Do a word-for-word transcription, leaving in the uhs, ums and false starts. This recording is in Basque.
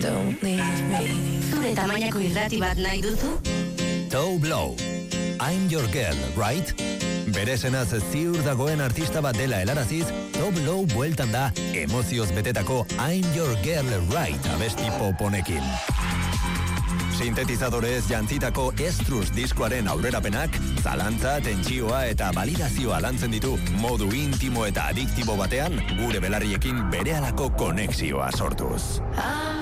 don't leave me. Zure tamainako irrati bat nahi duzu? Toe Blow, I'm your girl, right? Bere senaz ziur dagoen artista bat dela helaraziz, Toe Blow bueltan da emozioz betetako I'm your girl, right abesti pop honekin. Sintetizadorez jantzitako Estrus diskoaren aurrerapenak, zalantza, tentsioa eta validazioa lantzen ditu modu intimo eta adiktibo batean, gure belarriekin berehalako konexioa sortuz.